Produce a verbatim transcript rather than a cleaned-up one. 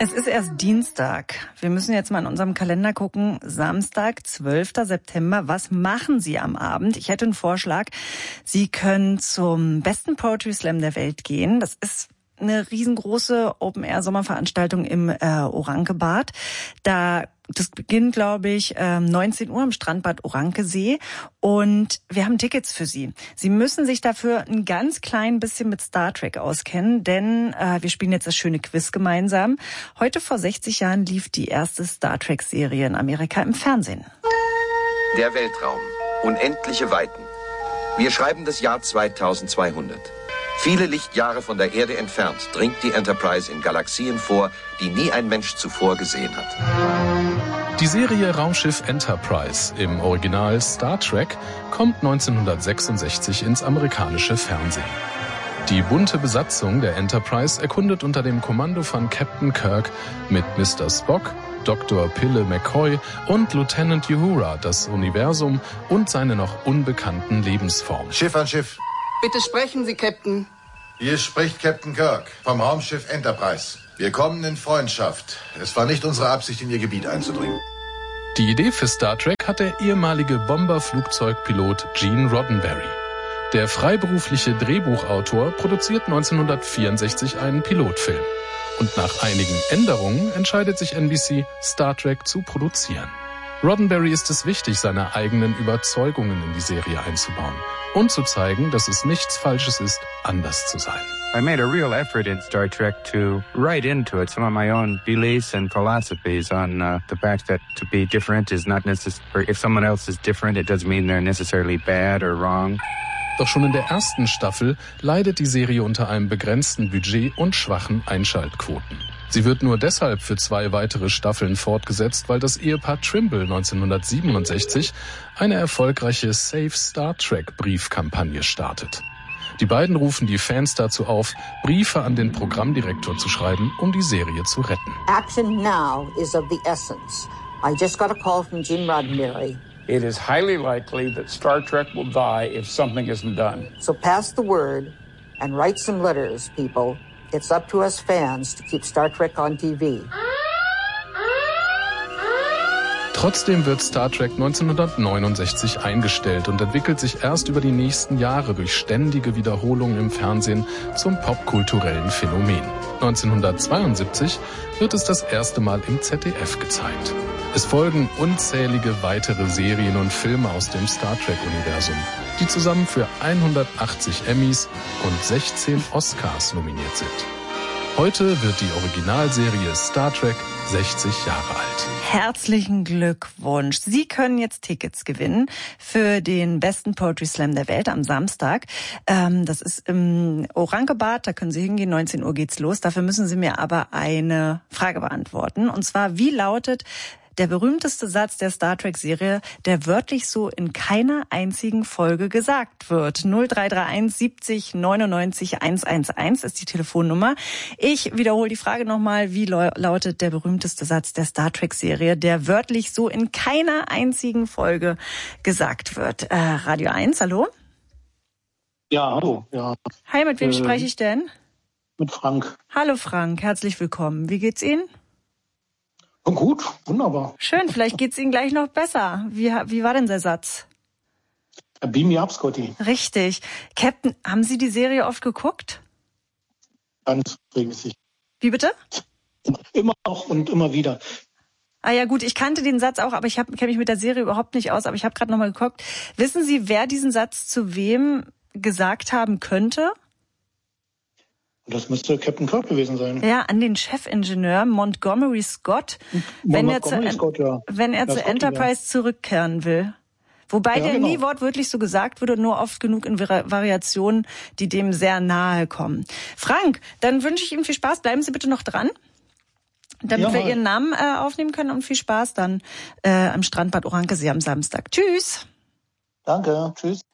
Es ist erst Dienstag. Wir müssen jetzt mal in unserem Kalender gucken. Samstag, zwölfter September. Was machen Sie am Abend? Ich hätte einen Vorschlag. Sie können zum besten Poetry Slam der Welt gehen. Das ist eine riesengroße Open-Air-Sommerveranstaltung im äh, Orankebad. Da Das beginnt, glaube ich, neunzehn Uhr am Strandbad Orankesee. Und wir haben Tickets für Sie. Sie müssen sich dafür ein ganz klein bisschen mit Star Trek auskennen, denn äh, wir spielen jetzt das schöne Quiz gemeinsam. Heute vor sechzig Jahren lief die erste Star Trek-Serie in Amerika im Fernsehen. Der Weltraum. Unendliche Weiten. Wir schreiben das Jahr zweitausendzweihundert. Viele Lichtjahre von der Erde entfernt dringt die Enterprise in Galaxien vor, die nie ein Mensch zuvor gesehen hat. Die Serie Raumschiff Enterprise, im Original Star Trek, kommt neunzehnhundertsechsundsechzig ins amerikanische Fernsehen. Die bunte Besatzung der Enterprise erkundet unter dem Kommando von Captain Kirk mit Mister Spock, Doktor Pille McCoy und Lieutenant Uhura das Universum und seine noch unbekannten Lebensformen. Schiff an Schiff. Bitte sprechen Sie, Captain. Hier spricht Captain Kirk vom Raumschiff Enterprise. Wir kommen in Freundschaft. Es war nicht unsere Absicht, in Ihr Gebiet einzudringen. Die Idee für Star Trek hat der ehemalige Bomberflugzeugpilot Gene Roddenberry. Der freiberufliche Drehbuchautor produziert neunzehnhundertvierundsechzig einen Pilotfilm. Und nach einigen Änderungen entscheidet sich N B C, Star Trek zu produzieren. Roddenberry ist es wichtig, seine eigenen Überzeugungen in die Serie einzubauen und zu zeigen, dass es nichts Falsches ist, anders zu sein. I made a real effort in Star Trek to write into it some of my own beliefs and philosophies on uh, the fact that to be different is not necessary. If someone else is different, it doesn't mean they're necessarily bad or wrong. Doch schon in der ersten Staffel leidet die Serie unter einem begrenzten Budget und schwachen Einschaltquoten. Sie wird nur deshalb für zwei weitere Staffeln fortgesetzt, weil das Ehepaar Trimble neunzehnhundertsiebenundsechzig eine erfolgreiche Save Star Trek Briefkampagne startet. Die beiden rufen die Fans dazu auf, Briefe an den Programmdirektor zu schreiben, um die Serie zu retten. Action now is of the essence. I just got a call from Gene Roddenberry. It is highly likely that Star Trek will die if something isn't done. So pass the word and write some letters, people. It's up to us fans to keep Star Trek on T V. Trotzdem wird Star Trek neunzehnhundertneunundsechzig eingestellt und entwickelt sich erst über die nächsten Jahre durch ständige Wiederholungen im Fernsehen zum popkulturellen Phänomen. neunzehnhundertzweiundsiebzig wird es das erste Mal im Z D F gezeigt. Es folgen unzählige weitere Serien und Filme aus dem Star Trek-Universum, die zusammen für hundertachtzig Emmys und sechzehn Oscars nominiert sind. Heute wird die Originalserie Star Trek sechzig Jahre alt. Herzlichen Glückwunsch. Sie können jetzt Tickets gewinnen für den besten Poetry Slam der Welt am Samstag. Ähm, das ist im Orankebad, da können Sie hingehen, neunzehn Uhr geht's los. Dafür müssen Sie mir aber eine Frage beantworten. Und zwar, wie lautet der berühmteste Satz der Star Trek-Serie, der wörtlich so in keiner einzigen Folge gesagt wird? null drei drei eins siebzig neunundneunzig hundertelf ist die Telefonnummer. Ich wiederhole die Frage nochmal. Wie lautet der berühmteste Satz der Star Trek-Serie, der wörtlich so in keiner einzigen Folge gesagt wird? Äh, Radio eins, hallo? Ja, hallo. Ja. Hi, mit wem äh, spreche ich denn? Mit Frank. Hallo Frank, herzlich willkommen. Wie geht's Ihnen? Oh, gut, wunderbar. Schön, vielleicht geht's Ihnen gleich noch besser. Wie, wie war denn der Satz? Beam me up, Scotty. Richtig. Captain, haben Sie die Serie oft geguckt? Ganz regelmäßig. Wie bitte? Immer noch und immer wieder. Ah ja gut, ich kannte den Satz auch, aber ich kenne mich mit der Serie überhaupt nicht aus. Aber ich habe gerade noch mal geguckt. Wissen Sie, wer diesen Satz zu wem gesagt haben könnte? Das müsste Captain Kirk gewesen sein. Ja, an den Chefingenieur Montgomery Scott, wenn er, zu, Scott, ja. wenn er ja, zu Scotty, Enterprise ja. zurückkehren will. Wobei ja, der genau. nie wortwörtlich so gesagt wurde, nur oft genug in Variationen, die dem sehr nahe kommen. Frank, dann wünsche ich Ihnen viel Spaß. Bleiben Sie bitte noch dran, damit ja, wir mal. Ihren Namen äh, aufnehmen können, und viel Spaß dann äh, am Strandbad Orankesee am Samstag. Tschüss. Danke, tschüss.